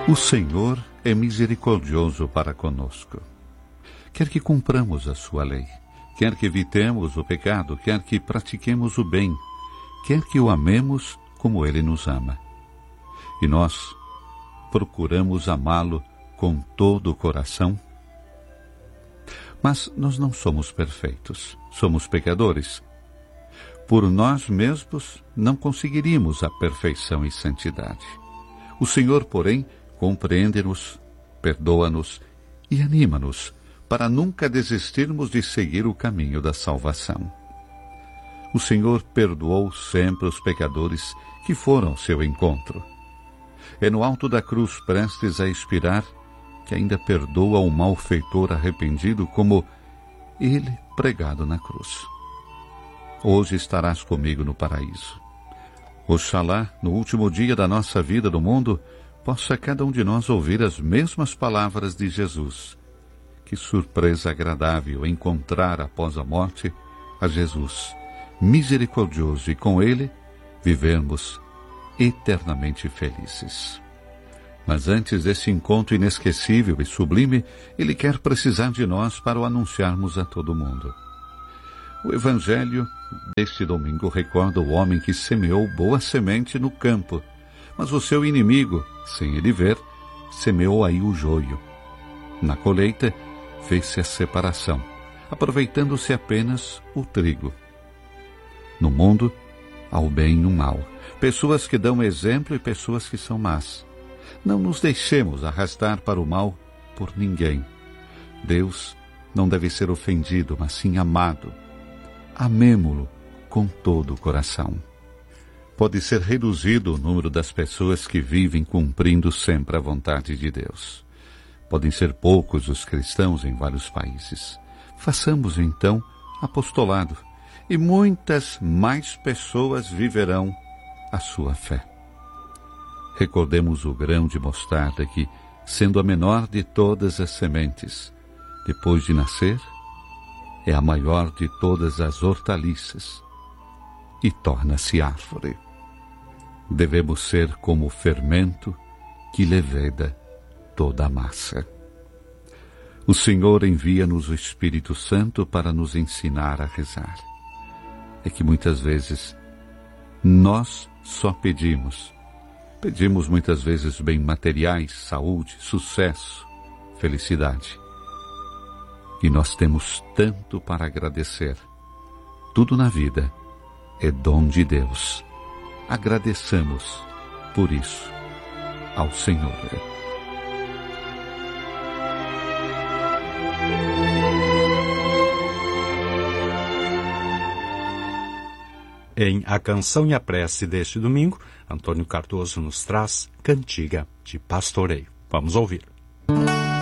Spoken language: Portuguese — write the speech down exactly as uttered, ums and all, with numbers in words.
O Senhor é misericordioso para conosco. Quer que cumpramos a sua lei, quer que evitemos o pecado, quer que pratiquemos o bem, quer que o amemos como Ele nos ama. E nós procuramos amá-lo com todo o coração. Mas nós não somos perfeitos, somos pecadores. Por nós mesmos não conseguiríamos a perfeição e santidade. O Senhor, porém, compreende-nos, perdoa-nos e anima-nos para nunca desistirmos de seguir o caminho da salvação. O Senhor perdoou sempre os pecadores que foram ao seu encontro. É no alto da cruz, prestes a expirar, que ainda perdoa o malfeitor arrependido como ele pregado na cruz. Hoje estarás comigo no paraíso. Oxalá, no último dia da nossa vida no mundo, possa cada um de nós ouvir as mesmas palavras de Jesus. Que surpresa agradável encontrar após a morte a Jesus, misericordioso, e com Ele vivermos eternamente felizes. Mas antes desse encontro inesquecível e sublime, Ele quer precisar de nós para o anunciarmos a todo mundo. O Evangelho deste domingo recorda o homem que semeou boa semente no campo, mas o seu inimigo, sem ele ver, semeou aí o joio. Na colheita, fez-se a separação, aproveitando-se apenas o trigo. No mundo, há o bem e o mal, pessoas que dão exemplo e pessoas que são más. Não nos deixemos arrastar para o mal por ninguém. Deus não deve ser ofendido, mas sim amado. Amemo-lo com todo o coração. Pode ser reduzido o número das pessoas que vivem cumprindo sempre a vontade de Deus. Podem ser poucos os cristãos em vários países. Façamos, então, apostolado, e muitas mais pessoas viverão a sua fé. Recordemos o grão de mostarda que, sendo a menor de todas as sementes, depois de nascer, é a maior de todas as hortaliças e torna-se árvore. Devemos ser como o fermento que leveda toda a massa. O Senhor envia-nos o Espírito Santo para nos ensinar a rezar. É que muitas vezes nós só pedimos. Pedimos muitas vezes bem materiais, saúde, sucesso, felicidade. E nós temos tanto para agradecer. Tudo na vida é dom de Deus. Agradeçamos por isso ao Senhor. Em A Canção e a Prece deste domingo, Antônio Cardoso nos traz Cantiga de Pastoreio. Vamos ouvir.